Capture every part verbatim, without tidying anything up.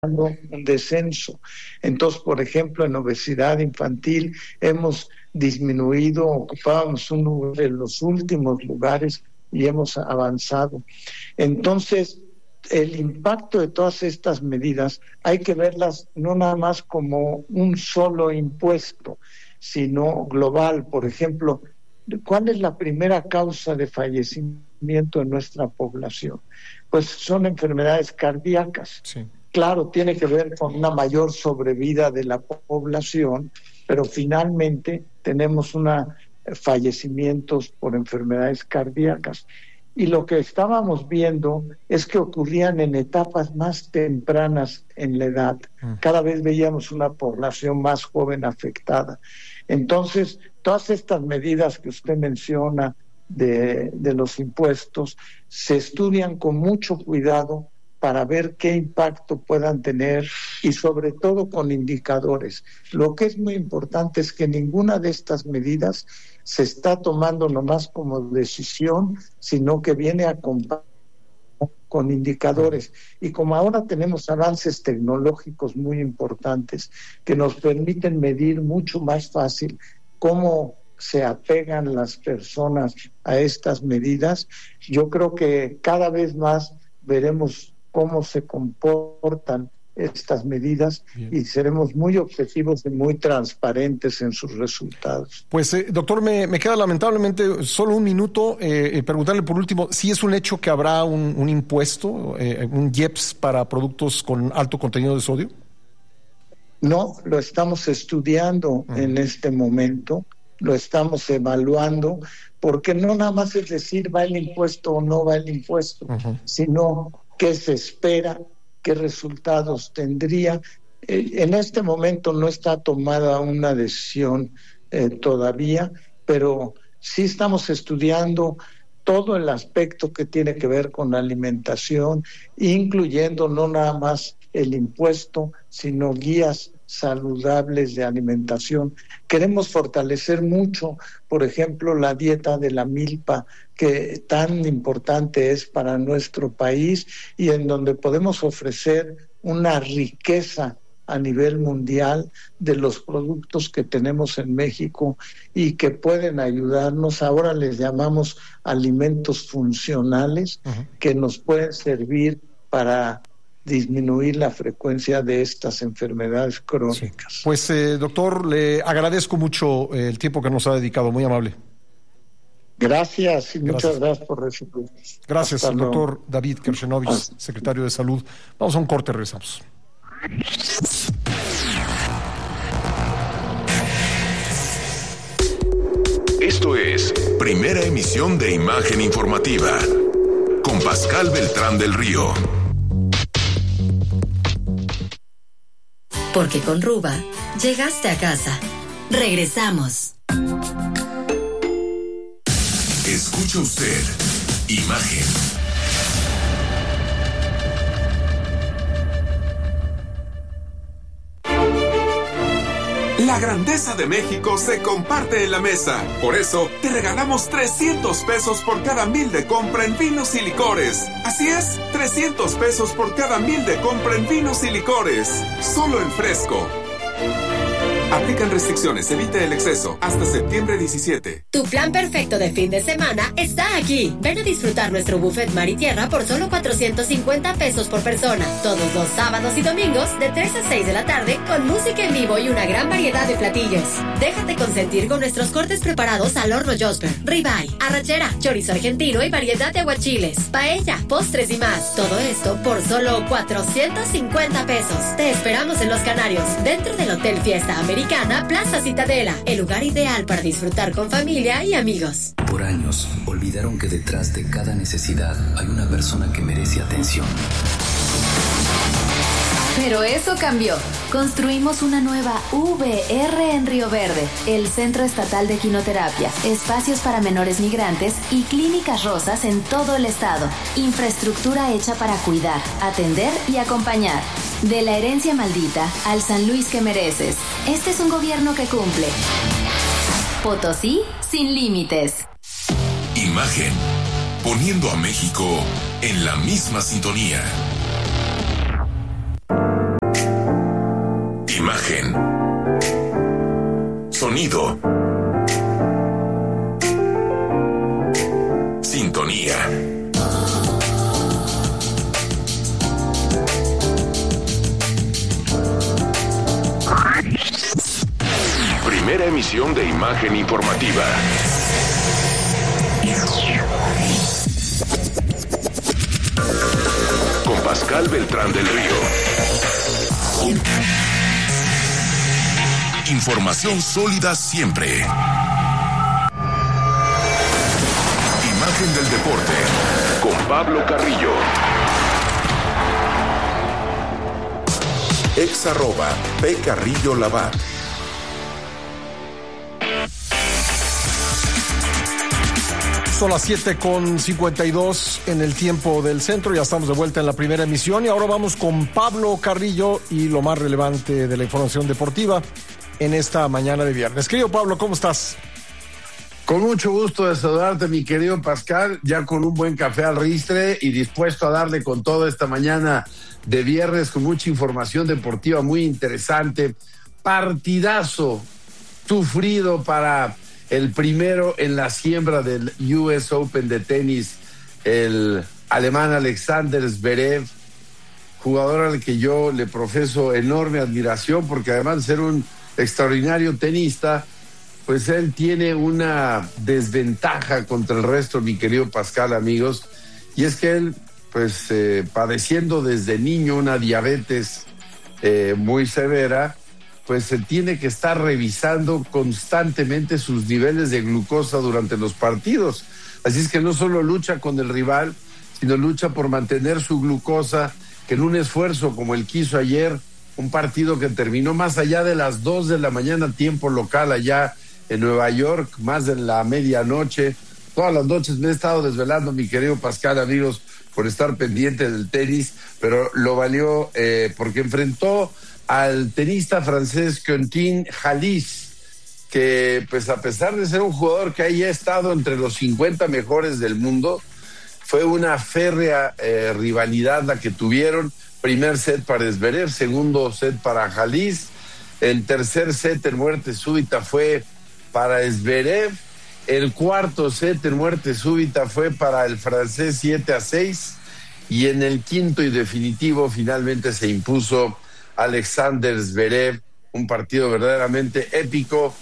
un descenso. Entonces, por ejemplo, en obesidad infantil hemos disminuido, ocupábamos un lugar en los últimos lugares y hemos avanzado. Entonces, el impacto de todas estas medidas hay que verlas no nada más como un solo impuesto, sino global. Por ejemplo, ¿cuál es la primera causa de fallecimiento en nuestra población? Pues son enfermedades cardíacas. Sí. Claro, tiene que ver con una mayor sobrevida de la población, pero finalmente tenemos una fallecimientos por enfermedades cardíacas. Y lo que estábamos viendo es que ocurrían en etapas más tempranas en la edad. Cada vez veíamos una población más joven afectada. Entonces, todas estas medidas que usted menciona de, de los impuestos se estudian con mucho cuidado para ver qué impacto puedan tener y sobre todo con indicadores. Lo que es muy importante es que ninguna de estas medidas se está tomando nomás como decisión, sino que viene acompañado con indicadores. Y como ahora tenemos avances tecnológicos muy importantes que nos permiten medir mucho más fácil cómo se apegan las personas a estas medidas, yo creo que cada vez más veremos cómo se comportan estas medidas. Bien. Y seremos muy objetivos y muy transparentes en sus resultados. Pues, eh, doctor, me, me queda lamentablemente solo un minuto eh, preguntarle por último, ¿sí es un hecho que habrá un, un impuesto, eh, un I E P S para productos con alto contenido de sodio? No, lo estamos estudiando uh-huh. en este momento, lo estamos evaluando, porque no nada más es decir va el impuesto o no va el impuesto, uh-huh. sino qué se espera, qué resultados tendría. Eh, en este momento no está tomada una decisión eh, todavía, pero sí estamos estudiando todo el aspecto que tiene que ver con la alimentación, incluyendo no nada más el impuesto, sino guías saludables de alimentación. Queremos fortalecer mucho, por ejemplo, la dieta de la milpa, que tan importante es para nuestro país y en donde podemos ofrecer una riqueza a nivel mundial de los productos que tenemos en México y que pueden ayudarnos. Ahora les llamamos alimentos funcionales, uh-huh. que nos pueden servir para disminuir la frecuencia de estas enfermedades crónicas. Sí. Pues, eh, doctor, le agradezco mucho el tiempo que nos ha dedicado, muy amable. Gracias y gracias. Muchas gracias por recibirnos. Gracias, al doctor David Kershenovich, secretario de Salud. Vamos a un corte, regresamos. Esto es Primera Emisión de Imagen Informativa con Pascal Beltrán del Río. Porque con Ruba llegaste a casa. Regresamos. Escucha usted Imagen. La grandeza de México se comparte en la mesa. Por eso, te regalamos trescientos pesos por cada mil de compra en vinos y licores. Así es, trescientos pesos por cada mil de compra en vinos y licores. Solo en Fresco. Aplican restricciones, evita el exceso. Hasta septiembre diecisiete. Tu plan perfecto de fin de semana está aquí. Ven a disfrutar nuestro buffet mar y tierra por solo cuatrocientos cincuenta pesos por persona. Todos los sábados y domingos de tres a seis de la tarde con música en vivo y una gran variedad de platillos. Déjate consentir con nuestros cortes preparados al horno Josper, ribeye, arrachera, chorizo argentino y variedad de aguachiles, paella, postres y más. Todo esto por solo cuatrocientos cincuenta pesos. Te esperamos en Los Canarios, dentro del Hotel Fiesta Americana Plaza Citadela, el lugar ideal para disfrutar con familia y amigos. Por años, olvidaron que detrás de cada necesidad hay una persona que merece atención. Pero eso cambió. Construimos una nueva V R en Río Verde, el Centro Estatal de Quinoterapia, espacios para menores migrantes y clínicas rosas en todo el estado. Infraestructura hecha para cuidar, atender y acompañar. De la herencia maldita al San Luis que mereces. Este es un gobierno que cumple. Potosí sin límites. Imagen, poniendo a México en la misma sintonía. sonido. Sintonía. Primera emisión de imagen informativa. Con Pascal Beltrán del Río. Información sólida siempre. Imagen del deporte con Pablo Carrillo. Ex arroba P Carrillo Labat. Son las siete con cincuenta y dos en el tiempo del centro. Ya estamos de vuelta en la primera emisión y ahora vamos con Pablo Carrillo y lo más relevante de la información deportiva en esta mañana de viernes. Querido Pablo, ¿cómo estás? Con mucho gusto de saludarte, mi querido Pascal, ya con un buen café al ristre y dispuesto a darle con todo esta mañana de viernes con mucha información deportiva muy interesante. Partidazo sufrido para el primero en la siembra del U S Open de tenis, el alemán Alexander Zverev, jugador al que yo le profeso enorme admiración porque además de ser un extraordinario tenista, pues él tiene una desventaja contra el resto, mi querido Pascal, amigos, y es que él, pues eh, padeciendo desde niño una diabetes eh, muy severa, pues se tiene que estar revisando constantemente sus niveles de glucosa durante los partidos. Así es que no solo lucha con el rival, sino lucha por mantener su glucosa, que en un esfuerzo como el que hizo ayer, un partido que terminó más allá de las dos de la mañana, tiempo local allá en Nueva York, más de la medianoche. Todas las noches me he estado desvelando, mi querido Pascal, amigos, por estar pendiente del tenis, pero lo valió eh, porque enfrentó al tenista francés Quentin Halys, que pues a pesar de ser un jugador que haya estado entre los cincuenta mejores del mundo, fue una férrea eh, rivalidad la que tuvieron. Primer set para Zverev, segundo set para Halys, el tercer set en muerte súbita fue para Zverev, el cuarto set en muerte súbita fue para el francés siete a seis, y en el quinto y definitivo finalmente se impuso Alexander Zverev, un partido verdaderamente épico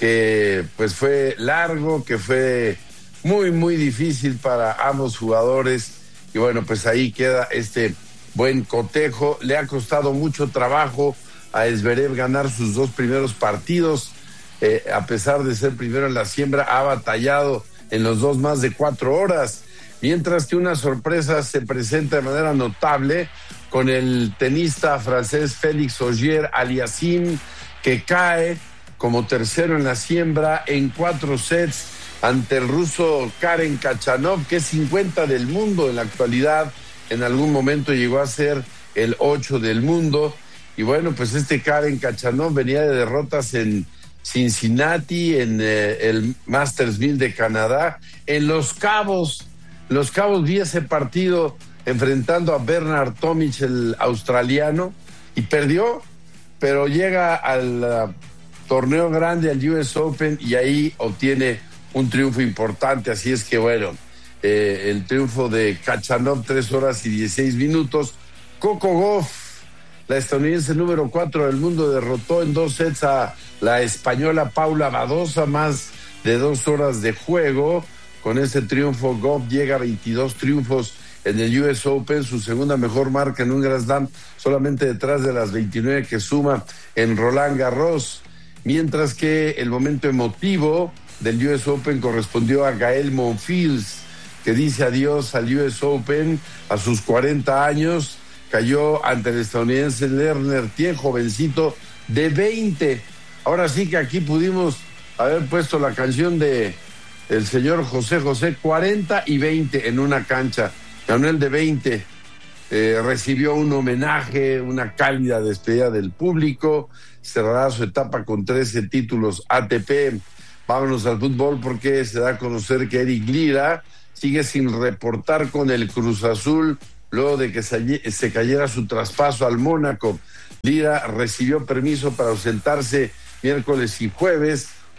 que pues fue largo, que fue muy muy difícil para ambos jugadores, y bueno, pues ahí queda este buen cotejo. Le ha costado mucho trabajo a Zverev ganar sus dos primeros partidos, eh, a pesar de ser primero en la siembra, ha batallado en los dos más de cuatro horas, mientras que una sorpresa se presenta de manera notable con el tenista francés Félix Auger-Aliassime, que cae como tercero en la siembra en cuatro sets ante el ruso Karen Khachanov, que es cincuenta del mundo en la actualidad. En algún momento llegó a ser el ocho del mundo. Y bueno, pues este Karen Khachanov venía de derrotas en Cincinnati, en eh, el Masters mil de Canadá, en Los Cabos. Los Cabos vi ese partido enfrentando a Bernard Tomic, el australiano, y perdió, pero llega al uh, torneo grande, al U S Open, y ahí obtiene un triunfo importante. Así es que bueno, eh, el triunfo de Khachanov, tres horas y dieciséis minutos. Coco Gauff, la estadounidense número cuatro del mundo, derrotó en dos sets a la española Paula Badosa, más de dos horas de juego. Con ese triunfo, Gauff llega a veintidós triunfos en el U S Open, su segunda mejor marca en un Grand Slam, solamente detrás de las veintinueve que suma en Roland Garros, mientras que el momento emotivo del U S Open correspondió a Gael Monfils, que dice adiós al U S Open a sus cuarenta años, cayó ante el estadounidense Lerner Tien, jovencito de veinte. Ahora sí que aquí pudimos haber puesto la canción de el señor José José, cuarenta y veinte en una cancha. Ganó el de veinte, eh, recibió un homenaje, una cálida despedida del público, cerrará su etapa con trece títulos A T P. Vámonos al fútbol porque se da a conocer que Eric Lira sigue sin reportar con el Cruz Azul luego de que se, se cayera su traspaso al Mónaco. Lira recibió permiso para ausentarse miércoles y jueves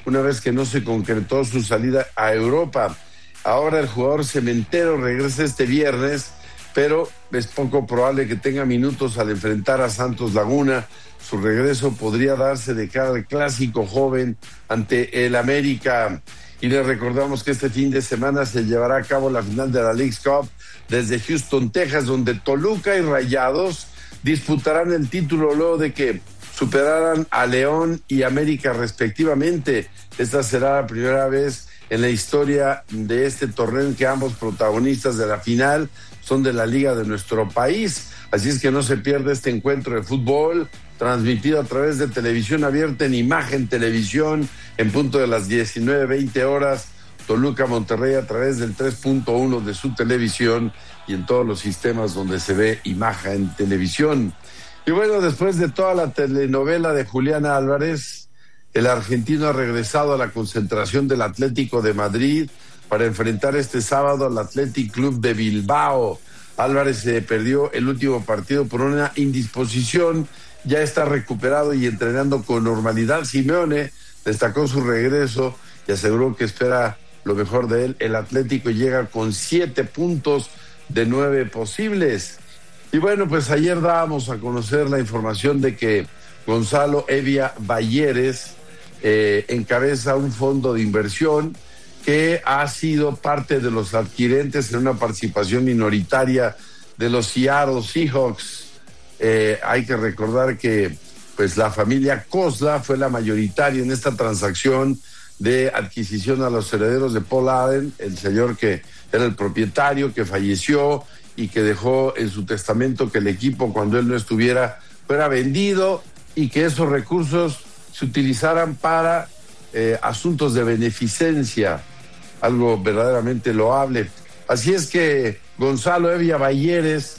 una vez que no se concretó su salida a Europa. Ahora el jugador cementero regresa este viernes, pero es poco probable que tenga minutos al enfrentar a Santos Laguna. Su regreso podría darse de cara al clásico joven ante el América. Y les recordamos que este fin de semana se llevará a cabo la final de la Leagues Cup desde Houston, Texas, donde Toluca y Rayados disputarán el título luego de que superaran a León y América respectivamente. Esta será la primera vez en la historia de este torneo en que ambos protagonistas de la final son de la liga de nuestro país. Así es que no se pierda este encuentro de fútbol, transmitido a través de televisión abierta en Imagen Televisión, en punto de las diecinueve veinte horas, Toluca Monterrey a través del tres punto uno de su televisión y en todos los sistemas donde se ve Imagen Televisión. Y bueno, después de toda la telenovela de Julián Álvarez, el argentino ha regresado a la concentración del Atlético de Madrid para enfrentar este sábado al Athletic Club de Bilbao. Álvarez se perdió el último partido por una indisposición, ya está recuperado y entrenando con normalidad. Simeone destacó su regreso y aseguró que espera lo mejor de él. El Atlético llega con siete puntos de nueve posibles. Y bueno, pues ayer dábamos a conocer la información de que Gonzalo Evia Balleres eh, encabeza un fondo de inversión que ha sido parte de los adquirentes en una participación minoritaria de los Seattle Seahawks. Eh, hay que recordar que pues la familia Kozla fue la mayoritaria en esta transacción de adquisición a los herederos de Paul Allen, el señor que era el propietario, que falleció y que dejó en su testamento que el equipo, cuando él no estuviera, fuera vendido y que esos recursos se utilizaran para eh, asuntos de beneficencia, algo verdaderamente loable. Así es que Gonzalo Evia Balleres,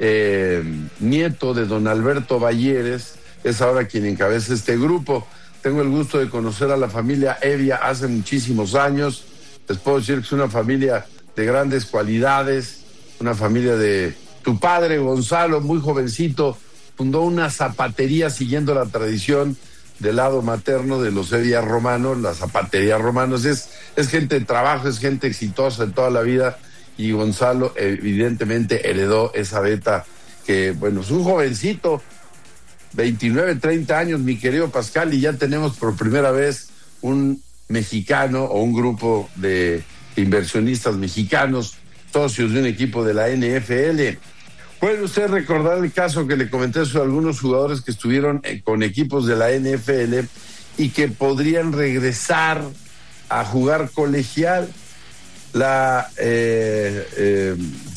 eh, nieto de don Alberto Balleres, es ahora quien encabeza este grupo. Tengo el gusto de conocer a la familia Evia hace muchísimos años. Les puedo decir que es una familia de grandes cualidades, una familia de... Tu padre, Gonzalo, muy jovencito, fundó una zapatería siguiendo la tradición del lado materno de los Evia Romanos, la zapatería Romanos. Es, es gente de trabajo, es gente exitosa en toda la vida, y Gonzalo evidentemente heredó esa beta que, bueno, es un jovencito, veintinueve, treinta años, mi querido Pascal, y ya tenemos por primera vez un mexicano o un grupo de inversionistas mexicanos, socios de un equipo de la N F L. ¿Puede usted recordar el caso que le comenté sobre algunos jugadores que estuvieron con equipos de la N F L y que podrían regresar a jugar colegial? La eh, eh,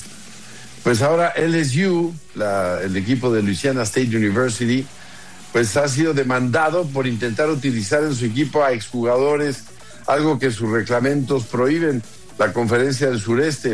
pues ahora L S U, la, el equipo de Louisiana State University, pues ha sido demandado por intentar utilizar en su equipo a exjugadores, algo que sus reglamentos prohíben, la Conferencia del Sureste.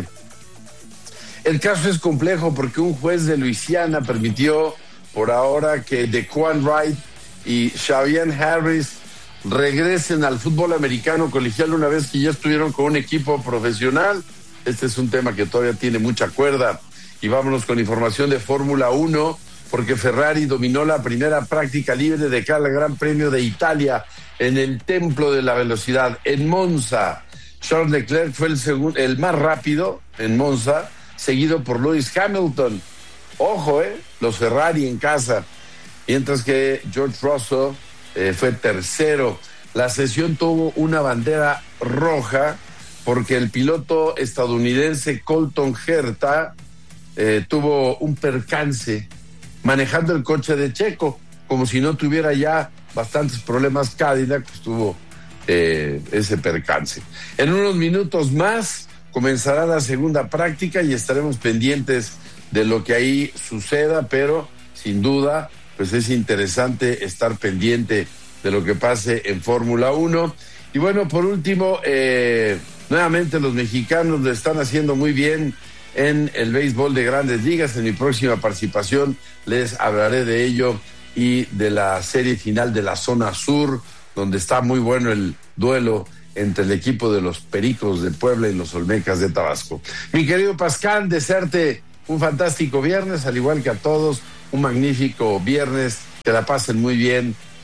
El caso es complejo porque un juez de Luisiana permitió por ahora que DeQuan Wright y Xavier Harris regresen al fútbol americano colegial una vez que ya estuvieron con un equipo profesional. Este es un tema que todavía tiene mucha cuerda. Y vámonos con información de Fórmula uno, porque Ferrari dominó la primera práctica libre de cara al Gran Premio de Italia en el Templo de la Velocidad, en Monza. Charles Leclerc fue el, segundo, el más rápido en Monza, seguido por Lewis Hamilton. Ojo, ¿eh? Los Ferrari en casa. Mientras que George Russell eh, fue tercero. La sesión tuvo una bandera roja porque el piloto estadounidense Colton Herta eh, tuvo un percance manejando el coche de Checo, como si no tuviera ya bastantes problemas Cadillac, pues tuvo eh, ese percance. En unos minutos más comenzará la segunda práctica y estaremos pendientes de lo que ahí suceda, pero sin duda pues es interesante estar pendiente de lo que pase en Fórmula uno. Y bueno, por último, eh, nuevamente los mexicanos lo están haciendo muy bien en el béisbol de Grandes Ligas. En mi próxima participación les hablaré de ello y de la serie final de la zona sur, donde está muy bueno el duelo entre el equipo de los Pericos de Puebla y los Olmecas de Tabasco. Mi querido Pascal, desearte un fantástico viernes, al igual que a todos, un magnífico viernes, que la pasen muy bien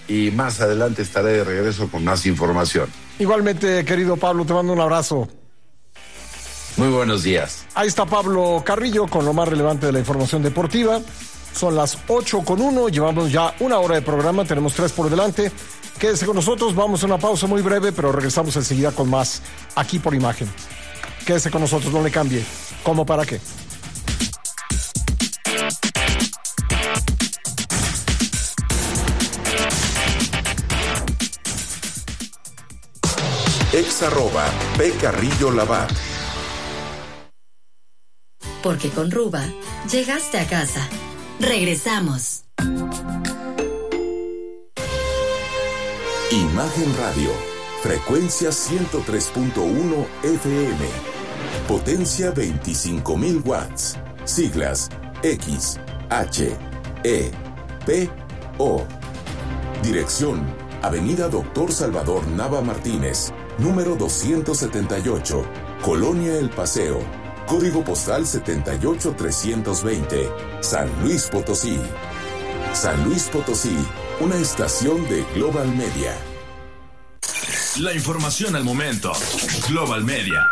y más adelante estaré de regreso con más información. Igualmente, querido Pablo, te mando un abrazo. Muy buenos días. Ahí está Pablo Carrillo con lo más relevante de la información deportiva. Son las ocho con uno, llevamos ya una hora de programa, tenemos tres por delante. Quédese con nosotros, vamos a una pausa muy breve, pero regresamos enseguida con más aquí por Imagen. Quédese con nosotros, no le cambie. ¿Cómo para qué? Ex arroba P Carrillo Labat. Porque con Ruba llegaste a casa. Regresamos. Imagen Radio, frecuencia ciento tres punto uno F M, potencia veinticinco mil watts, siglas X, H, E, P, O. Dirección, Avenida Doctor Salvador Nava Martínez, número doscientos setenta y ocho, Colonia El Paseo, código postal setenta y ocho trescientos veinte, San Luis Potosí. San Luis Potosí, una estación de Global Media. La información al momento. Global Media.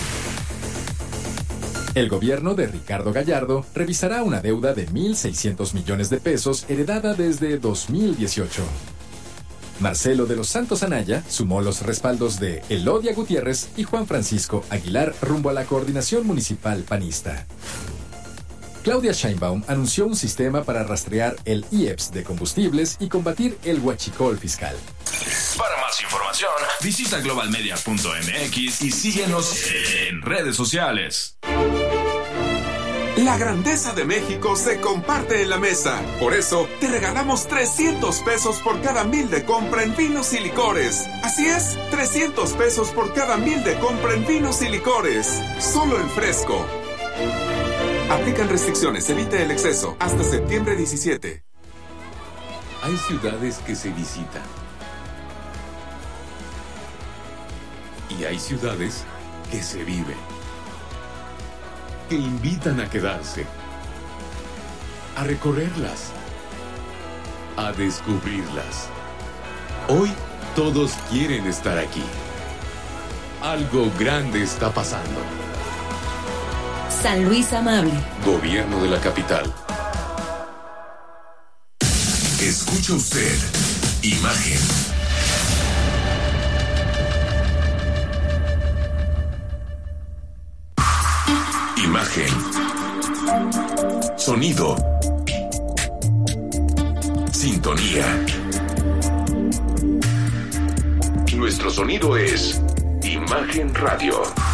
El gobierno de Ricardo Gallardo revisará una deuda de mil seiscientos millones de pesos heredada desde dos mil dieciocho. Marcelo de los Santos Anaya sumó los respaldos de Elodia Gutiérrez y Juan Francisco Aguilar rumbo a la coordinación municipal panista. Claudia Sheinbaum anunció un sistema para rastrear el I E P S de combustibles y combatir el huachicol fiscal. Para más información, visita global media punto m x y síguenos en redes sociales. La grandeza de México se comparte en la mesa. Por eso, te regalamos trescientos pesos por cada mil de compra en vinos y licores. Así es, trescientos pesos por cada mil de compra en vinos y licores. Solo en Fresco. Aplican restricciones, evite el exceso. Hasta septiembre diecisiete. Hay ciudades que se visitan. Y hay ciudades que se viven. Que invitan a quedarse, a recorrerlas, a descubrirlas. Hoy todos quieren estar aquí. Algo grande está pasando. San Luis Amable. Gobierno de la capital. Escucha usted Imagen. Imagen. Sonido. Sintonía. Nuestro sonido es Imagen Radio.